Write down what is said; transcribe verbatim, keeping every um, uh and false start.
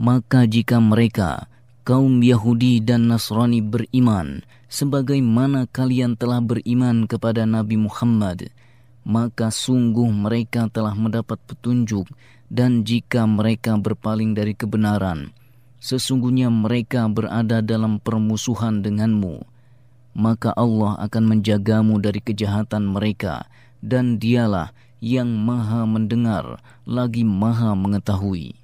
Maka jika mereka, kaum Yahudi dan Nasrani beriman, sebagaimana kalian telah beriman kepada Nabi Muhammad, maka sungguh mereka telah mendapat petunjuk, dan jika mereka berpaling dari kebenaran, sesungguhnya mereka berada dalam permusuhan denganmu. Maka Allah akan menjagamu dari kejahatan mereka, dan Dialah yang Maha Mendengar lagi Maha Mengetahui.